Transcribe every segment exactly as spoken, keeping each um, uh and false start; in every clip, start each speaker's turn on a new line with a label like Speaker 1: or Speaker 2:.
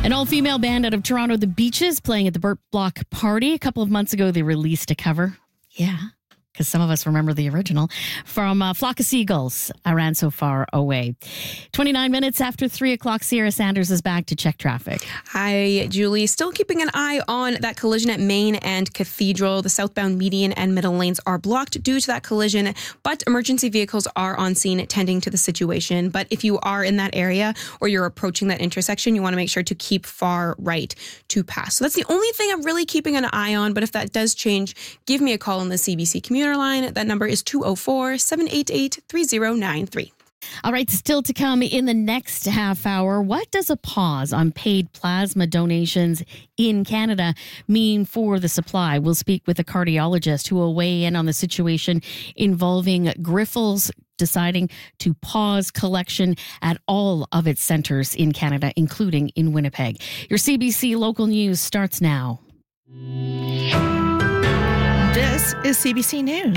Speaker 1: An all-female band out of Toronto, The Beaches, playing at the Burt Block Party. A couple of months ago, they released a cover. Yeah, because some of us remember the original, from uh, Flock of Seagulls, I Ran So Far Away. twenty-nine minutes after three o'clock, Sierra Sanders is back to check traffic.
Speaker 2: Hi, Julie. Still keeping an eye on that collision at Main and Cathedral. The southbound median and middle lanes are blocked due to that collision, but emergency vehicles are on scene tending to the situation. But if you are in that area or you're approaching that intersection, you want to make sure to keep far right to pass. So that's the only thing I'm really keeping an eye on. But if that does change, give me a call on the C B C commuter line. That number is two oh four, seven eight eight, three oh nine three.
Speaker 1: All right, still to come in the next half hour. What does a pause on paid plasma donations in Canada mean for the supply? We'll speak with a cardiologist who will weigh in on the situation involving Grifols deciding to pause collection at all of its centres in Canada, including in Winnipeg. Your C B C local news starts now.
Speaker 3: This is C B C News.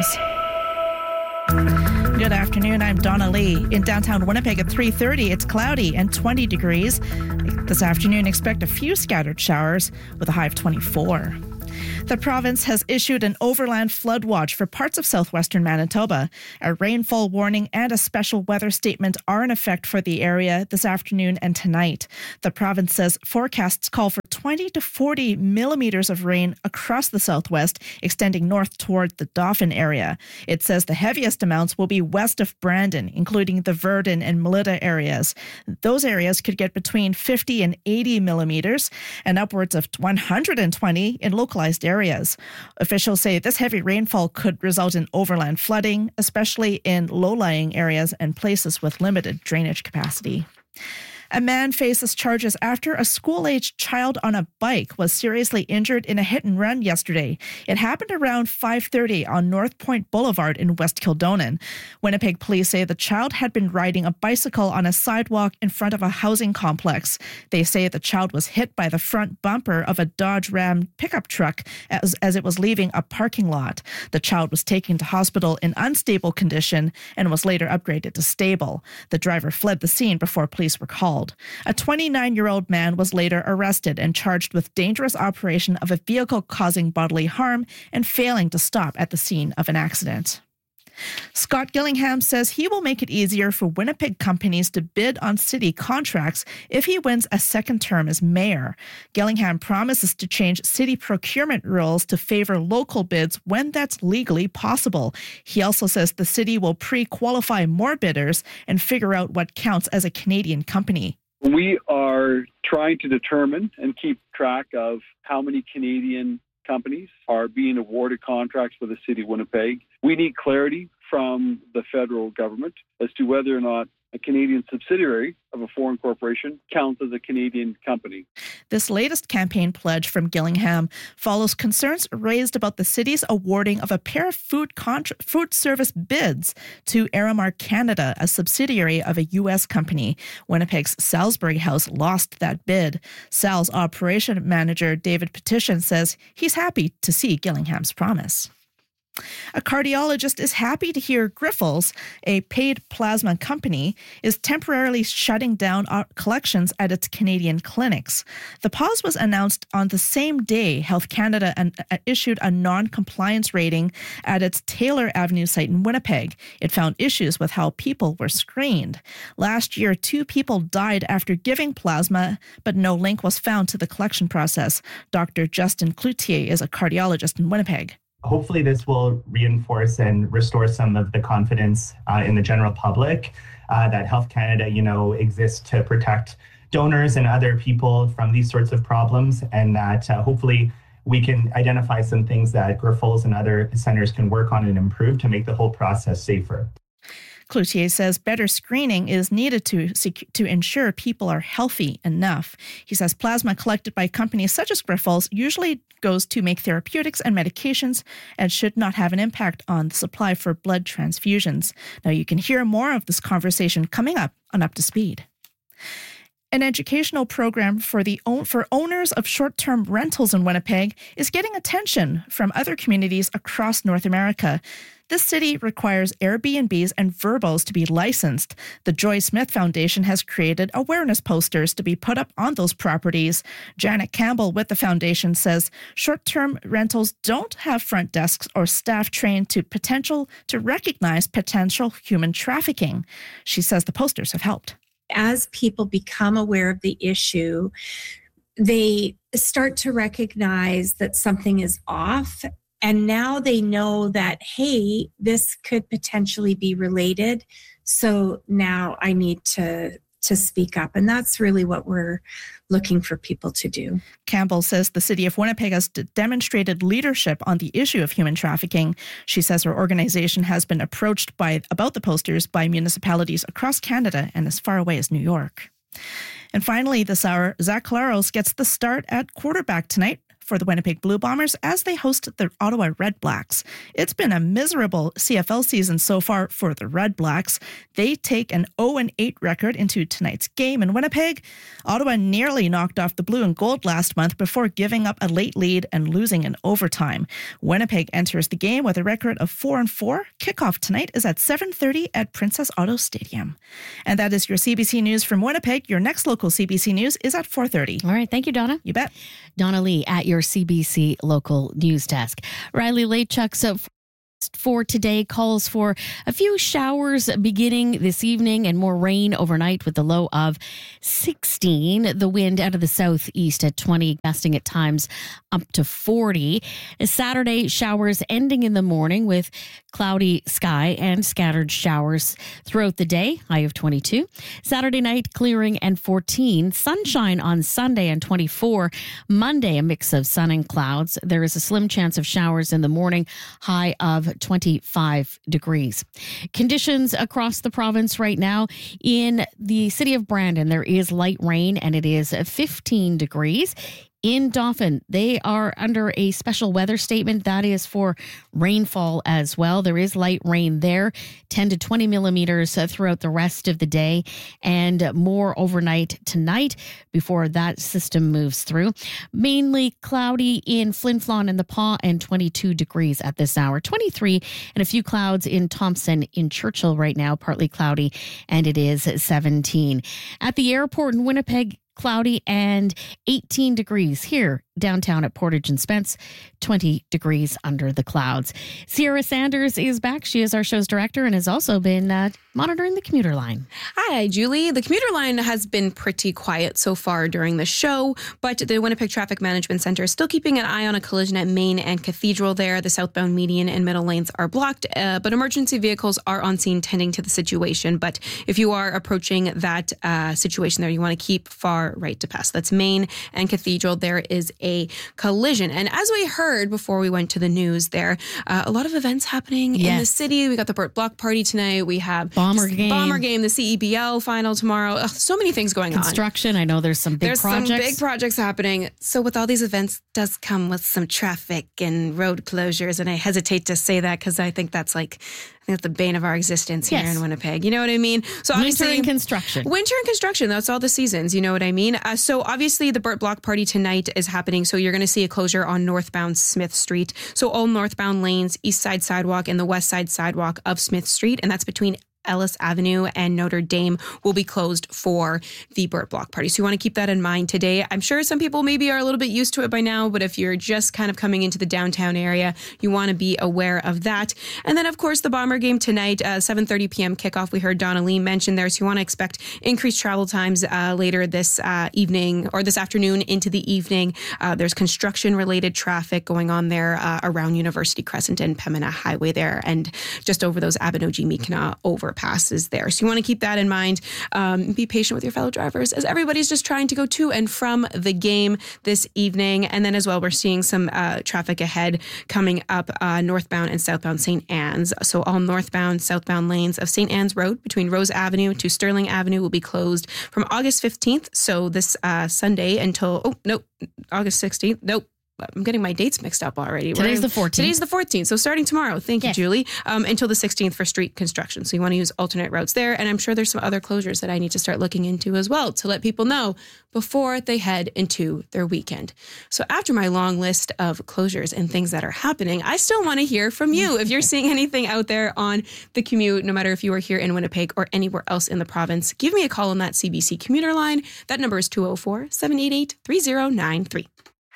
Speaker 3: Good afternoon, I'm Donna Lee. In downtown Winnipeg at three thirty, it's cloudy and twenty degrees. This afternoon, expect a few scattered showers with a high of twenty-four. The province has issued an overland flood watch for parts of southwestern Manitoba. A rainfall warning and a special weather statement are in effect for the area this afternoon and tonight. The province says forecasts call for twenty to forty millimeters of rain across the southwest, extending north toward the Dauphin area. It says the heaviest amounts will be west of Brandon, including the Verdon and Melita areas. Those areas could get between fifty and eighty millimeters and upwards of one hundred twenty in localized areas. Officials say this heavy rainfall could result in overland flooding, especially in low-lying areas and places with limited drainage capacity. A man faces charges after a school-aged child on a bike was seriously injured in a hit-and-run yesterday. It happened around five thirty on North Point Boulevard in West Kildonan. Winnipeg police say the child had been riding a bicycle on a sidewalk in front of a housing complex. They say the child was hit by the front bumper of a Dodge Ram pickup truck as, as it was leaving a parking lot. The child was taken to hospital in unstable condition and was later upgraded to stable. The driver fled the scene before police were called. A twenty-nine-year-old man was later arrested and charged with dangerous operation of a vehicle causing bodily harm and failing to stop at the scene of an accident. Scott Gillingham says he will make it easier for Winnipeg companies to bid on city contracts if he wins a second term as mayor. Gillingham promises to change city procurement rules to favor local bids when that's legally possible. He also says the city will pre-qualify more bidders and figure out what counts as a Canadian company.
Speaker 4: We are trying to determine and keep track of how many Canadian companies are being awarded contracts for the city of Winnipeg. We need clarity from the federal government as to whether or not a Canadian subsidiary of a foreign corporation counts as a Canadian company.
Speaker 3: This latest campaign pledge from Gillingham follows concerns raised about the city's awarding of a pair of food contra- food service bids to Aramark Canada, a subsidiary of a U S company. Winnipeg's Salisbury House lost that bid. Sal's operation manager, David Petition, says he's happy to see Gillingham's promise. A cardiologist is happy to hear Grifols, a paid plasma company, is temporarily shutting down collections at its Canadian clinics. The pause was announced on the same day Health Canada issued a non-compliance rating at its Taylor Avenue site in Winnipeg. It found issues with how people were screened. Last year, two people died after giving plasma, but no link was found to the collection process. Doctor Justin Cloutier is a cardiologist in Winnipeg.
Speaker 5: Hopefully this will reinforce and restore some of the confidence uh, in the general public uh, that Health Canada, you know, exists to protect donors and other people from these sorts of problems, and that uh, hopefully we can identify some things that Grifols and other centers can work on and improve to make the whole process safer.
Speaker 3: Cloutier says better screening is needed to to ensure people are healthy enough. He says plasma collected by companies such as Grifols usually goes to make therapeutics and medications and should not have an impact on the supply for blood transfusions. Now, you can hear more of this conversation coming up on Up to Speed. An educational program for the for owners of short-term rentals in Winnipeg is getting attention from other communities across North America. This city requires Airbnbs and Verbos to be licensed. The Joy Smith Foundation has created awareness posters to be put up on those properties. Janet Campbell with the foundation says short-term rentals don't have front desks or staff trained to potential to recognize potential human trafficking. She says the posters have helped.
Speaker 6: As people become aware of the issue, they start to recognize that something is off. And now they know that, hey, this could potentially be related. So now I need to, to speak up. And that's really what we're looking for people to do.
Speaker 3: Campbell says the city of Winnipeg has d- demonstrated leadership on the issue of human trafficking. She says her organization has been approached by about the posters by municipalities across Canada and as far away as New York. And finally, this hour, Zach Collaros gets the start at quarterback tonight for the Winnipeg Blue Bombers as they host the Ottawa Red Blacks. It's been a miserable C F L season so far for the Red Blacks. They take an oh and eight record into tonight's game in Winnipeg. Ottawa nearly knocked off the Blue and Gold last month before giving up a late lead and losing in overtime. Winnipeg enters the game with a record of four and four. Kickoff tonight is at seven thirty at Princess Auto Stadium. And that is your C B C News from Winnipeg. Your next local C B C News is at four thirty.
Speaker 1: All right. Thank you, Donna.
Speaker 3: You bet.
Speaker 1: Donna Lee at your C B C local news desk. Riley Lachuk's up for today calls for a few showers beginning this evening and more rain overnight with the low of sixteen. The wind out of the southeast at twenty, gusting at times up to forty. Saturday, showers ending in the morning with cloudy sky and scattered showers throughout the day, high of twenty-two. Saturday night, clearing and fourteen. Sunshine on Sunday and twenty-four. Monday, a mix of sun and clouds. There is a slim chance of showers in the morning, high of twenty-five degrees. Conditions across the province right now. In the city of Brandon, there is light rain and it is fifteen degrees. In Dauphin, they are under a special weather statement that is for rainfall as well. There is light rain there, ten to twenty millimeters throughout the rest of the day and more overnight tonight before that system moves through. Mainly cloudy in Flin Flon and the Pas and twenty-two degrees at this hour. twenty-three and a few clouds in Thompson in Churchill right now, partly cloudy, and it is seventeen. At the airport in Winnipeg, cloudy and eighteen degrees here downtown at Portage and Spence, twenty degrees under the clouds. Sierra Sanders is back. She is our show's director and has also been uh, monitoring the commuter line.
Speaker 2: Hi, Julie. The commuter line has been pretty quiet so far during the show, but the Winnipeg Traffic Management Center is still keeping an eye on a collision at Main and Cathedral there. The southbound median and middle lanes are blocked, uh, but emergency vehicles are on scene tending to the situation. But if you are approaching that uh, situation there, you want to keep far right to pass. That's Main and Cathedral. There is a collision. And as we heard before we went to the news there, uh, a lot of events happening
Speaker 1: yes.
Speaker 2: in the city. We got the Burt Block party tonight. We have
Speaker 1: Bomber game.
Speaker 2: Bomber game, the C E B L final tomorrow. Ugh, so many things going
Speaker 1: Construction.
Speaker 2: on.
Speaker 1: I know there's some big
Speaker 2: there's
Speaker 1: projects.
Speaker 2: There's some big projects happening. So with all these events does come with some traffic and road closures. And I hesitate to say that because I think that's like, I think that's the bane of our existence here
Speaker 1: yes.
Speaker 2: in Winnipeg. You know what I mean? So
Speaker 1: winter and construction.
Speaker 2: Winter and construction. That's all the seasons. You know what I mean? Uh, so obviously the Burt Block party tonight is happening. So you're going to see a closure on northbound Smith Street. So all northbound lanes, east side sidewalk and the west side sidewalk of Smith Street. And that's between Ellis Avenue and Notre Dame will be closed for the Burt Block party. So you want to keep that in mind today. I'm sure some people maybe are a little bit used to it by now, but if you're just kind of coming into the downtown area, you want to be aware of that. And then, of course, the Bomber game tonight, uh, seven thirty p.m. kickoff. We heard Donna Lee mention there. So you want to expect increased travel times uh, later this uh, evening or this afternoon into the evening. Uh, there's construction-related traffic going on there uh, around University Crescent and Pembina Highway there and just over those Abinogi-Meekina over passes there. So you want to keep that in mind. Um, be patient with your fellow drivers as everybody's just trying to go to and from the game this evening. And then as well, we're seeing some uh, traffic ahead coming up uh, northbound and southbound Saint Anne's. So all northbound, southbound lanes of Saint Anne's Road between Rose Avenue to Sterling Avenue will be closed from August fifteenth. So this uh, Sunday until, oh, nope, August sixteenth. Nope. I'm getting my dates mixed up already.
Speaker 1: Today's
Speaker 2: We're,
Speaker 1: the fourteenth.
Speaker 2: Today's the fourteenth. So starting tomorrow, thank you,
Speaker 1: Yes.
Speaker 2: Julie, um, until the sixteenth for street construction. So you want to use alternate routes there. And I'm sure there's some other closures that I need to start looking into as well to let people know before they head into their weekend. So after my long list of closures and things that are happening, I still want to hear from you. If you're seeing anything out there on the commute, no matter if you are here in Winnipeg or anywhere else in the province, give me a call on that C B C commuter line. That number is two oh four, seven eight eight, three oh nine three.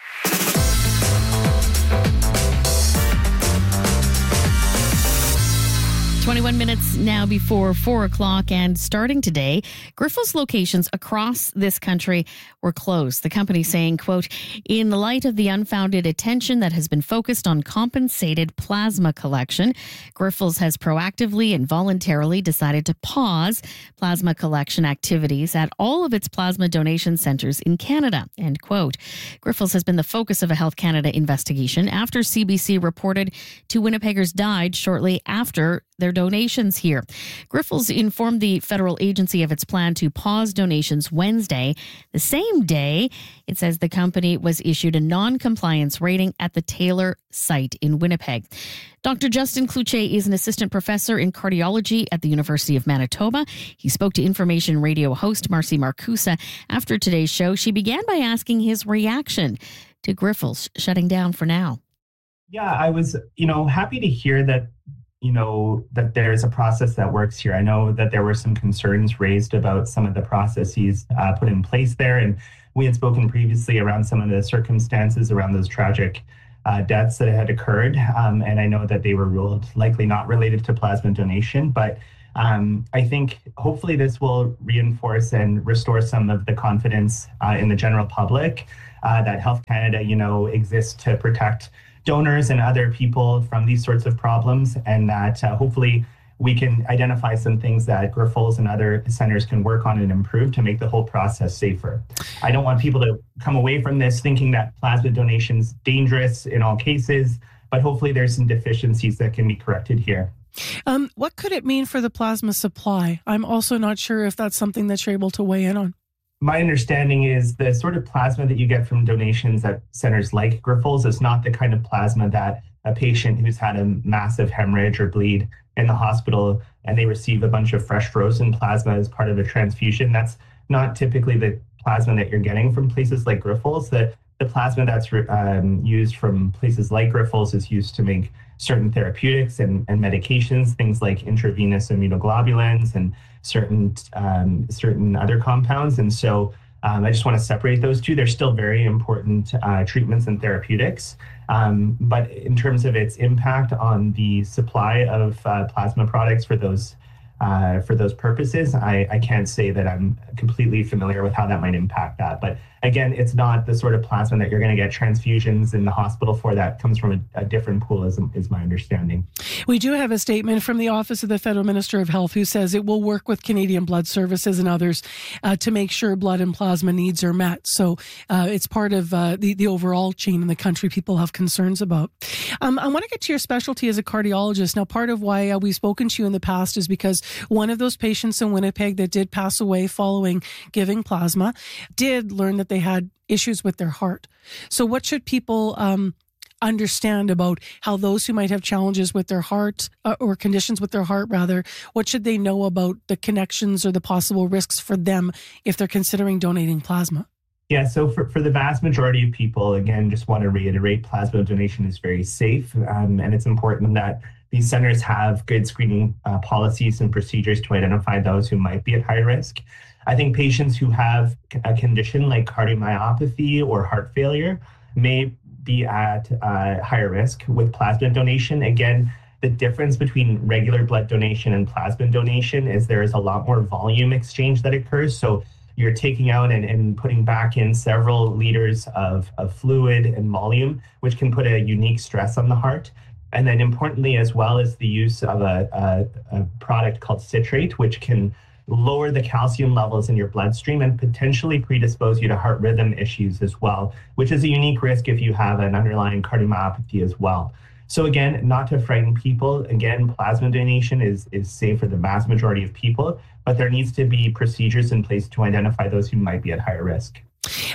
Speaker 1: twenty-one minutes now before four o'clock, and starting today, Grifols locations across this country were closed. The company saying, quote, in the light of the unfounded attention that has been focused on compensated plasma collection, Grifols has proactively and voluntarily decided to pause plasma collection activities at all of its plasma donation centers in Canada, end quote. Grifols has been the focus of a Health Canada investigation after C B C reported two Winnipeggers died shortly after their donations here. Grifols informed the federal agency of its plan to pause donations Wednesday. The same day, it says the company was issued a non-compliance rating at the Taylor site in Winnipeg. Doctor Justin Cloutier is an assistant professor in cardiology at the University of Manitoba. He spoke to Information Radio host Marcy Marcusa after today's show. She began by asking his reaction to Grifols shutting down for now.
Speaker 5: Yeah, I was, you know, happy to hear that you know, that there's a process that works here. I know that there were some concerns raised about some of the processes uh, put in place there. And we had spoken previously around some of the circumstances around those tragic uh, deaths that had occurred. Um, and I know that they were ruled likely not related to plasma donation. But um, I think hopefully this will reinforce and restore some of the confidence uh, in the general public uh, that Health Canada, you know, exists to protect donors and other people from these sorts of problems, and that uh, hopefully we can identify some things that Grifols and other centers can work on and improve to make the whole process safer. I don't want people to come away from this thinking that plasma donation's dangerous in all cases, but hopefully there's some deficiencies that can be corrected here.
Speaker 7: Um, what could it mean for the plasma supply? I'm also not sure if that's something that you're able to weigh in on.
Speaker 5: My understanding is the sort of plasma that you get from donations at centers like Grifols is not the kind of plasma that a patient who's had a massive hemorrhage or bleed in the hospital and they receive a bunch of fresh frozen plasma as part of a transfusion. That's not typically the plasma that you're getting from places like Grifols. The, the plasma that's um, used from places like Grifols is used to make certain therapeutics and, and medications, things like intravenous immunoglobulins and certain um, certain other compounds. And so um, I just want to separate those two. They're still very important uh, treatments and therapeutics. Um, but in terms of its impact on the supply of uh, plasma products for those uh, for those purposes, I, I can't say that I'm completely familiar with how that might impact that. But again, it's not the sort of plasma that you're going to get transfusions in the hospital for. That comes from a, a different pool, is, is my understanding.
Speaker 7: We do have a statement from the Office of the Federal Minister of Health who says it will work with Canadian Blood Services and others uh, to make sure blood and plasma needs are met. So uh, it's part of uh, the, the overall chain in the country people have concerns about. Um, I want to get to your specialty as a cardiologist. Now, part of why uh, we've spoken to you in the past is because one of those patients in Winnipeg that did pass away following giving plasma did learn that they had issues with their heart. So what should people um, understand about how those who might have challenges with their heart uh, or conditions with their heart, rather, what should they know about the connections or the possible risks for them if they're considering donating plasma?
Speaker 5: Yeah, so for, for the vast majority of people, again, just want to reiterate, plasma donation is very safe. Um, and it's important that these centers have good screening uh, policies and procedures to identify those who might be at high risk. I think patients who have a condition like cardiomyopathy or heart failure may be at uh, higher risk with plasma donation. Again, the difference between regular blood donation and plasma donation is there is a lot more volume exchange that occurs. So you're taking out and, and putting back in several liters of, of fluid and volume, which can put a unique stress on the heart. And then importantly, as well as the use of a, a, a product called citrate, which can lower the calcium levels in your bloodstream and potentially predispose you to heart rhythm issues as well, which is a unique risk if you have an underlying cardiomyopathy as well. So again, not to frighten people, again, plasma donation is, is safe for the vast majority of people, but there needs to be procedures in place to identify those who might be at higher risk.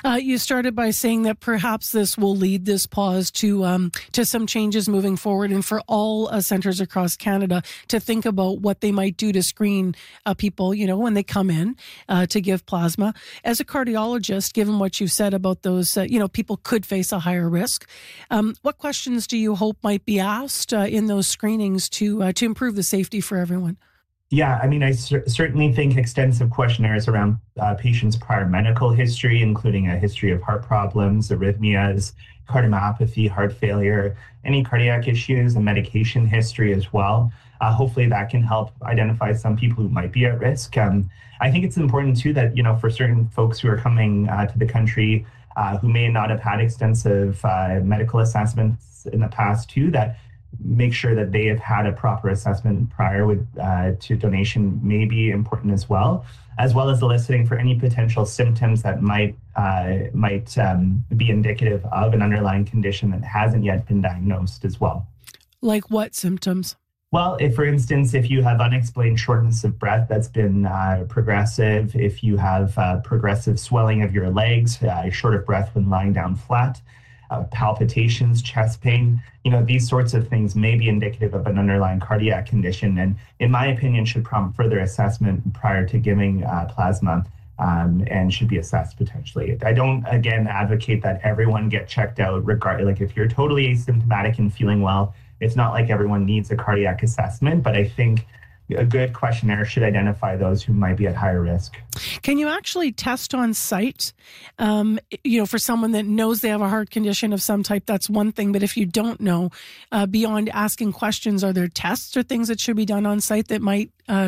Speaker 7: Uh, you started by saying that perhaps this will lead this pause to um, to some changes moving forward, and for all uh, centres across Canada to think about what they might do to screen uh, people, you know, when they come in uh, to give plasma. As a cardiologist, given what you said about those, uh, you know, people could face a higher risk. Um, what questions do you hope might be asked uh, in those screenings to uh, to improve the safety for everyone?
Speaker 5: Yeah, I mean, I cer- certainly think extensive questionnaires around uh, patients' prior medical history, including a history of heart problems, arrhythmias, cardiomyopathy, heart failure, any cardiac issues, and medication history as well. Uh, hopefully that can help identify some people who might be at risk. Um, I think it's important, too, that, you know, for certain folks who are coming uh, to the country uh, who may not have had extensive uh, medical assessments in the past, too, that make sure that they have had a proper assessment prior with, uh, to donation may be important as well, as well as eliciting for any potential symptoms that might uh, might um, be indicative of an underlying condition that hasn't yet been diagnosed as well.
Speaker 7: Like what symptoms?
Speaker 5: Well, if, for instance, if you have unexplained shortness of breath that's been uh, progressive, if you have uh, progressive swelling of your legs, uh, short of breath when lying down flat, Uh, palpitations, chest pain, you know, these sorts of things may be indicative of an underlying cardiac condition, and in my opinion should prompt further assessment prior to giving uh, plasma um, and should be assessed potentially. I don't, again, advocate that everyone get checked out regardless. Like if you're totally asymptomatic and feeling well, it's not like everyone needs a cardiac assessment, but I think a good questionnaire should identify those who might be at higher risk.
Speaker 7: Can you actually test on site? Um, you know, for someone that knows they have a heart condition of some type, that's one thing. But if you don't know, uh, beyond asking questions, are there tests or things that should be done on site that might uh,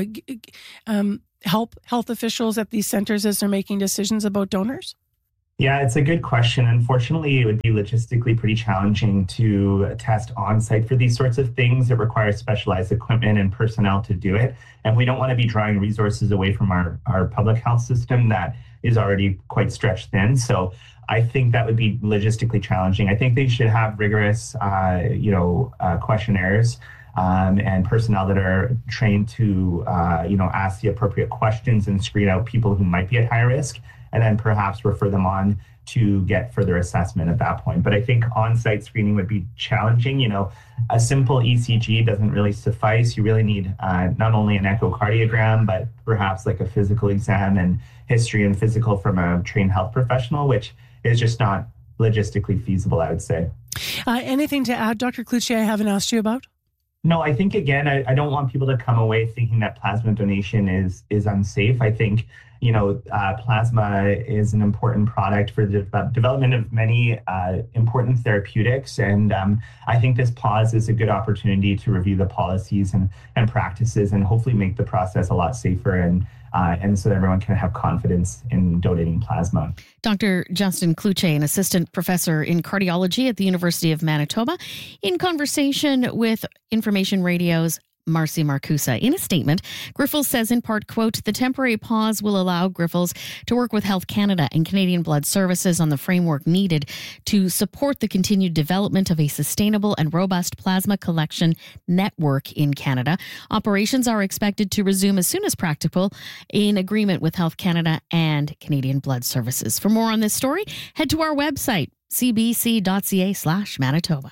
Speaker 7: um, help health officials at these centers as they're making decisions about donors?
Speaker 5: Yeah, it's a good question. Unfortunately, it would be logistically pretty challenging to test on-site for these sorts of things. It requires specialized equipment and personnel to do it. And we don't want to be drawing resources away from our, our public health system that is already quite stretched thin. So I think that would be logistically challenging. I think they should have rigorous, uh, you know, uh, questionnaires um, and personnel that are trained to, uh, you know, ask the appropriate questions and screen out people who might be at high risk, and then perhaps refer them on to get further assessment at that point. But I think on-site screening would be challenging. You know, a simple E C G doesn't really suffice. You really need uh, not only an echocardiogram, but perhaps like a physical exam and history and physical from a trained health professional, which is just not logistically feasible, I would say.
Speaker 7: Uh, anything to add, Doctor Cloutier, I haven't asked you about?
Speaker 5: No, I think, again, I, I don't want people to come away thinking that plasma donation is is unsafe. I think, you know, uh, plasma is an important product for the de- development of many uh, important therapeutics. And um, I think this pause is a good opportunity to review the policies and, and practices and hopefully make the process a lot safer and Uh, and so that everyone can have confidence in donating plasma.
Speaker 1: Doctor Justin Cloutier, an assistant professor in cardiology at the University of Manitoba, in conversation with Information Radio's Marcy Marcusa. In a statement, Grifols says in part, quote, the temporary pause will allow Grifols to work with Health Canada and Canadian Blood Services on the framework needed to support the continued development of a sustainable and robust plasma collection network in Canada. Operations are expected to resume as soon as practical in agreement with Health Canada and Canadian Blood Services. For more on this story, head to our website, c b c dot c a slash Manitoba.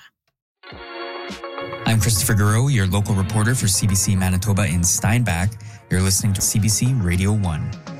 Speaker 8: I'm Christopher Garreau, your local reporter for C B C Manitoba in Steinbach. You're listening to C B C Radio one.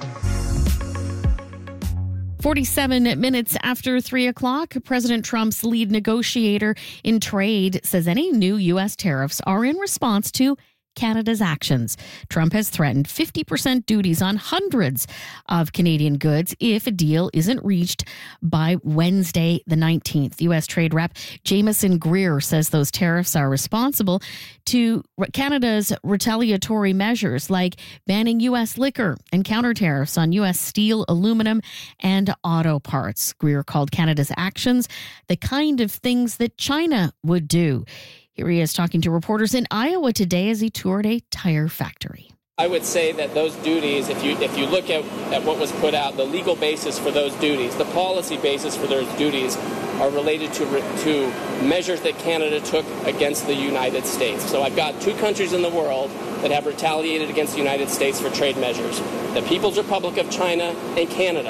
Speaker 1: forty-seven minutes after three o'clock, President Trump's lead negotiator in trade says any new U S tariffs are in response to Canada's actions. Trump has threatened fifty percent duties on hundreds of Canadian goods if a deal isn't reached by Wednesday the nineteenth. U S Trade Rep Jameson Greer says those tariffs are responsible to Canada's retaliatory measures like banning U S liquor and counter tariffs on U S steel, aluminum, and auto parts. Greer called Canada's actions the kind of things that China would do. Here he is talking to reporters in Iowa today as he toured a tire factory.
Speaker 9: I would say that those duties, if you if you look at, at what was put out, the legal basis for those duties, the policy basis for those duties are related to to measures that Canada took against the United States. So I've got two countries in the world that have retaliated against the United States for trade measures, the People's Republic of China and Canada.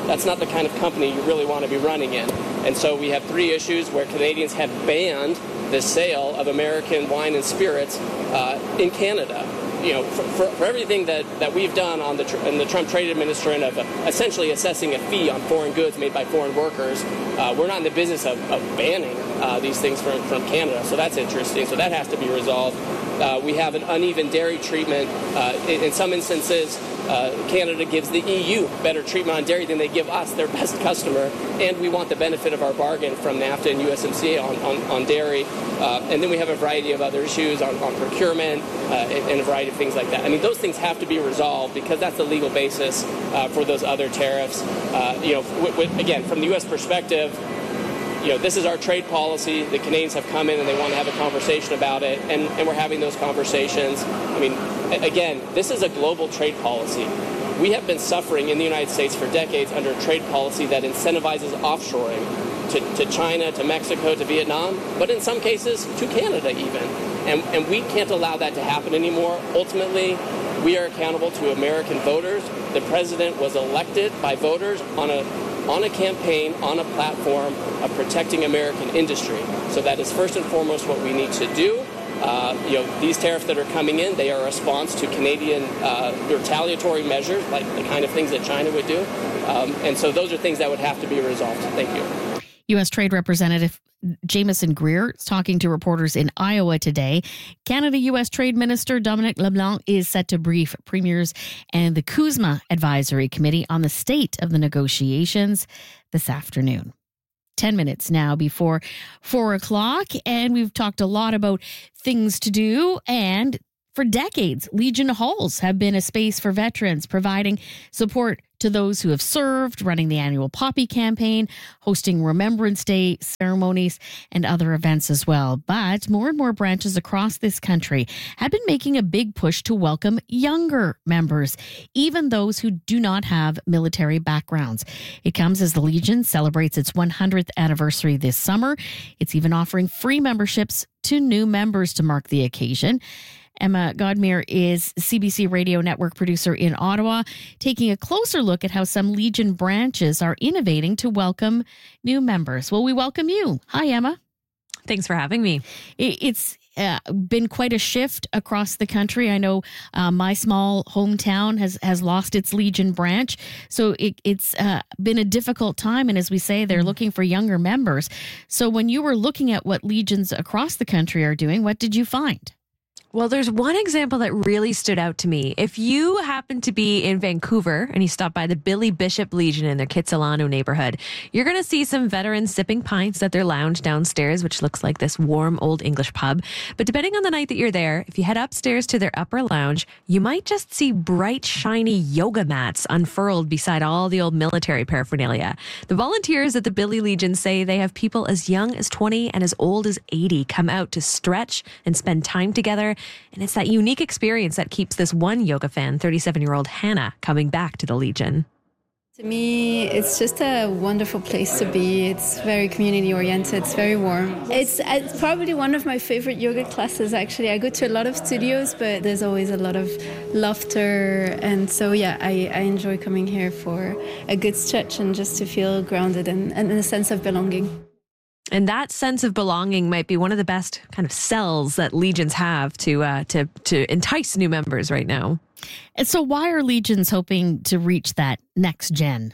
Speaker 9: that's not the kind of company you really want to be running in. And so we have three issues where Canadians have banned the sale of American wine and spirits uh, in Canada. You know, for, for, for everything that, that we've done on the in the Trump trade administration of uh, essentially assessing a fee on foreign goods made by foreign workers, uh, we're not in the business of, of banning uh, these things from, from Canada. So that's interesting. So that has to be resolved. Uh, we have an uneven dairy treatment. Uh, in, in some instances, uh, Canada gives the E U better treatment on dairy than they give us, their best customer. And we want the benefit of our bargain from NAFTA and U S M C A on, on, on dairy. Uh, and then we have a variety of other issues on, on procurement uh, and, and a variety of things like that. I mean, those things have to be resolved because that's the legal basis uh, for those other tariffs. Uh, you know, w- w- again, from the U S perspective, you know, this is our trade policy. The Canadians have come in and they want to have a conversation about it, and, and we're having those conversations. I mean, again, this is a global trade policy. We have been suffering in the United States for decades under a trade policy that incentivizes offshoring to, to China, to Mexico, to Vietnam, but in some cases to Canada even. And, and we can't allow that to happen anymore. Ultimately, we are accountable to American voters. The president was elected by voters on a on a campaign, on a platform of protecting American industry. So that is first and foremost what we need to do. Uh, you know, these tariffs that are coming in, they are a response to Canadian uh, retaliatory measures, like the kind of things that China would do. Um, and so those are things that would have to be resolved. Thank you.
Speaker 1: U S Trade Representative Jameson Greer is talking to reporters in Iowa today. Canada-U S Trade Minister Dominic LeBlanc is set to brief premiers and the CUSMA Advisory Committee on the state of the negotiations this afternoon. Ten minutes now before four o'clock, and we've talked a lot about things to do. And for decades, Legion Halls have been a space for veterans, providing support to those who have served, running the annual Poppy campaign, hosting Remembrance Day ceremonies, and other events as well. But more and more branches across this country have been making a big push to welcome younger members, even those who do not have military backgrounds. It comes as the Legion celebrates its one hundredth anniversary this summer. It's even offering free memberships to new members to mark the occasion. Emma Godmere is C B C Radio Network producer in Ottawa, taking a closer look at how some Legion branches are innovating to welcome new members. Well, we welcome you. Hi, Emma.
Speaker 10: Thanks for having me.
Speaker 1: It's uh, been quite a shift across the country. I know uh, my small hometown has, has lost its Legion branch, so it, it's uh, been a difficult time. And as we say, they're looking for younger members. So when you were looking at what Legions across the country are doing, what did you find?
Speaker 10: Well, there's one example that really stood out to me. If you happen to be in Vancouver and you stop by the Billy Bishop Legion in their Kitsilano neighborhood, you're going to see some veterans sipping pints at their lounge downstairs, which looks like this warm old English pub. But depending on the night that you're there, if you head upstairs to their upper lounge, you might just see bright, shiny yoga mats unfurled beside all the old military paraphernalia. The volunteers at the Billy Legion say they have people as young as twenty and as old as eighty come out to stretch and spend time together. And it's that unique experience that keeps this one yoga fan, thirty-seven-year-old Hannah, coming back to the Legion.
Speaker 11: To me, it's just a wonderful place to be. It's very community-oriented. It's very warm. It's, it's probably one of my favorite yoga classes, actually. I go to a lot of studios, but there's always a lot of laughter. And so, yeah, I, I enjoy coming here for a good stretch and just to feel grounded and, and a sense of belonging.
Speaker 10: And that sense of belonging might be one of the best kind of sells that Legions have to uh, to to entice new members right now.
Speaker 1: And so why are Legions hoping to reach that next gen?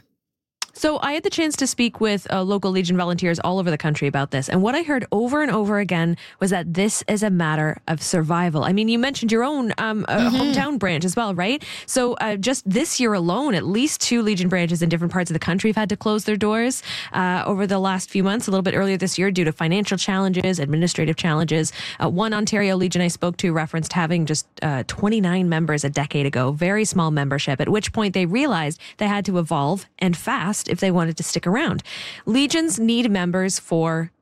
Speaker 10: So I had the chance to speak with uh, local Legion volunteers all over the country about this. And what I heard over and over again was that this is a matter of survival. I mean, you mentioned your own um, uh, mm-hmm. hometown branch as well, right? So uh, just this year alone, at least two Legion branches in different parts of the country have had to close their doors uh, over the last few months, a little bit earlier this year due to financial challenges, administrative challenges. Uh, one Ontario Legion I spoke to referenced having just uh, twenty-nine members a decade ago, very small membership, at which point they realized they had to evolve and fast if they wanted to stick around. Legions need members for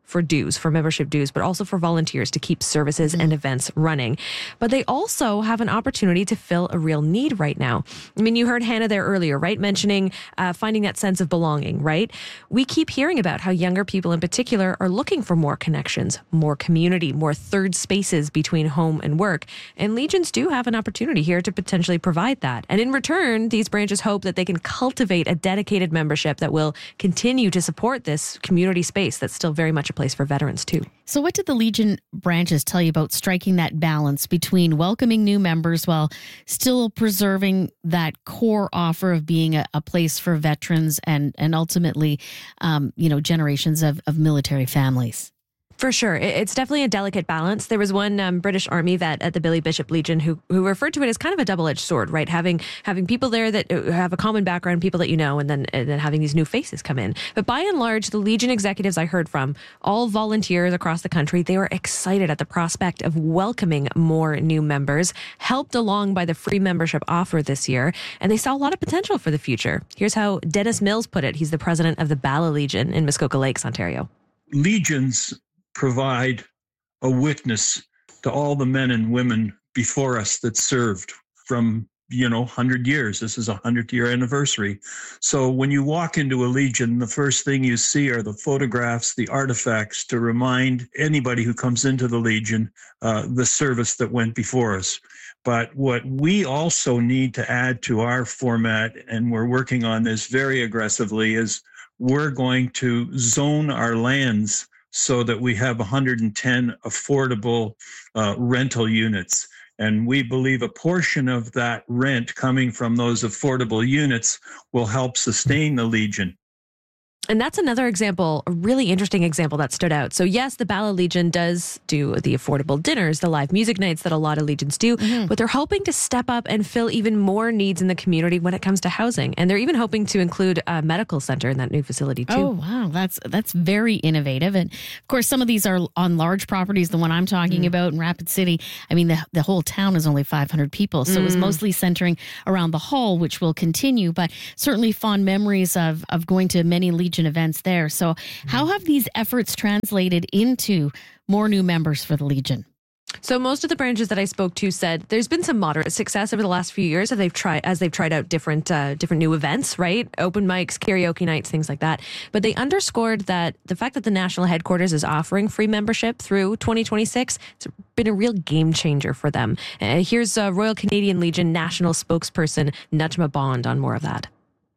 Speaker 10: for dues, for membership dues, but also for volunteers to keep services mm-hmm. and events running. But they also have an opportunity to fill a real need right now. I mean, you heard Hannah there earlier, right? Mentioning uh, finding that sense of belonging, right? We keep hearing about how younger people in particular are looking for more connections, more community, more third spaces between home and work. And Legions do have an opportunity here to potentially provide that. And in return, these branches hope that they can cultivate a dedicated membership that will continue to support this community space that's still very much a place for veterans too.
Speaker 1: So what did the Legion branches tell you about striking that balance between welcoming new members while still preserving that core offer of being a, a place for veterans and, and ultimately, um, you know, generations of, of military families?
Speaker 10: For sure. It's definitely a delicate balance. There was one um, British Army vet at the Billy Bishop Legion who who referred to it as kind of a double-edged sword, right? Having having people there that have a common background, people that you know, and then and then having these new faces come in. But by and large, the Legion executives I heard from, all volunteers across the country, they were excited at the prospect of welcoming more new members, helped along by the free membership offer this year, and they saw a lot of potential for the future. Here's how Dennis Mills put it. He's the president of the Bala Legion in Muskoka Lakes, Ontario.
Speaker 12: Legions provide a witness to all the men and women before us that served from, you know, one hundred years. This is a hundred-year anniversary. So when you walk into a Legion, the first thing you see are the photographs, the artifacts to remind anybody who comes into the Legion uh, the service that went before us. But what we also need to add to our format, and we're working on this very aggressively, is we're going to zone our lands so that we have one hundred ten affordable uh, rental units. And we believe a portion of that rent coming from those affordable units will help sustain the Legion.
Speaker 10: And that's another example, a really interesting example that stood out. So yes, the Bala Legion does do the affordable dinners, the live music nights that a lot of Legions do, mm-hmm. but they're hoping to step up and fill even more needs in the community when it comes to housing. And they're even hoping to include a medical center in that new facility too.
Speaker 1: Oh, wow. That's that's very innovative. And of course, some of these are on large properties, the one I'm talking mm. about in Rapid City. I mean, the, the whole town is only five hundred people. So mm. it was mostly centering around the hall, which will continue, but certainly fond memories of, of going to many Legion events there. So how have these efforts translated into more new members for the Legion?
Speaker 10: So most of the branches that I spoke to said there's been some moderate success over the last few years as they've tried as they've tried out different uh, different new events, right? Open mics, karaoke nights, things like that. But they underscored that the fact that the national headquarters is offering free membership through twenty twenty-six, it's been a real game changer for them. Uh, here's uh, Royal Canadian Legion national spokesperson Najma Bond on more of that.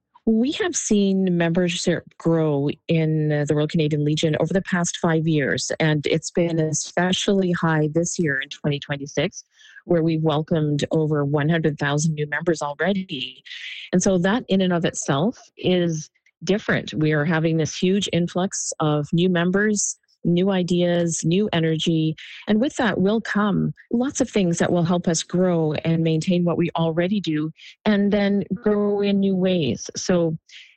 Speaker 13: We have seen membership grow in the Royal Canadian Legion over the past five years, and it's been especially high this year in twenty twenty-six, where we've welcomed over one hundred thousand new members already. And so that in and of itself is different. We are having this huge influx of new members, new ideas, new energy. And with that will come lots of things that will help us grow and maintain what we already do and then grow in new ways. So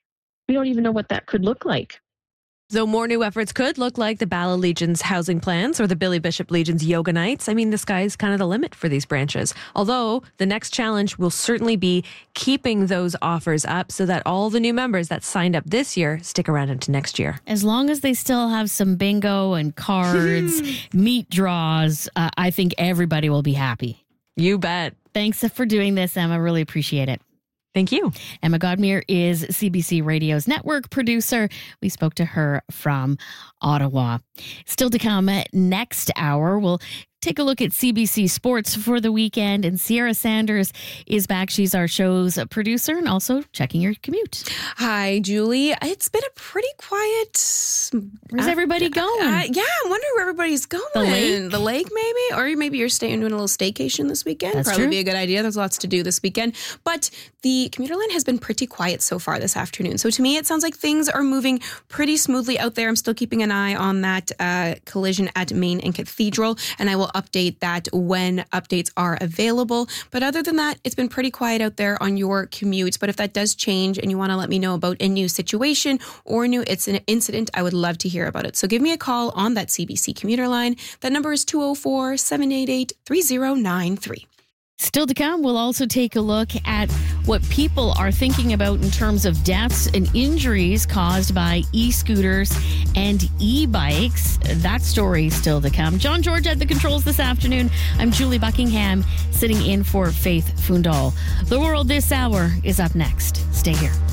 Speaker 13: we don't even know what that could look like.
Speaker 10: Though more new efforts could look like the Bala Legion's housing plans or the Billy Bishop Legion's yoga nights, I mean, the sky's kind of the limit for these branches. Although the next challenge will certainly be keeping those offers up so that all the new members that signed up this year stick around into next year.
Speaker 1: As long as they still have some bingo and cards, meat draws, uh, I think everybody will be happy.
Speaker 10: You bet.
Speaker 1: Thanks for doing this, Emma. Really appreciate it.
Speaker 10: Thank you.
Speaker 1: Emma Godmere is C B C Radio's network producer. We spoke to her from Ottawa. Still to come next hour, we'll take a look at C B C Sports for the weekend. And Sierra Sanders is back. She's our show's producer and also checking your commute.
Speaker 2: Hi, Julie. It's been a pretty quiet...
Speaker 1: Where's uh, everybody going?
Speaker 2: Uh, yeah, I'm wondering where everybody's going.
Speaker 1: The lake?
Speaker 2: The lake, maybe? Or maybe you're staying doing a little staycation this weekend.
Speaker 1: That's
Speaker 2: Probably
Speaker 1: true.
Speaker 2: be a good idea. There's lots to do this weekend. But the commuter line has been pretty quiet so far this afternoon. So to me, it sounds like things are moving pretty smoothly out there. I'm still keeping an eye on that uh, collision at Main and Cathedral, and I will update that when updates are available. But other than that, it's been pretty quiet out there on your commutes. But if that does change and you want to let me know about a new situation or a new incident, I would love to hear about it. So give me a call on that C B C commuter line. That number is two oh four, seven eight eight, three oh nine three.
Speaker 1: Still to come, we'll also take a look at what people are thinking about in terms of deaths and injuries caused by e-scooters and e-bikes. That story still to come. John George at the controls this afternoon. I'm Julie Buckingham, sitting in for Faith Fundal. The World This Hour is up next. Stay here.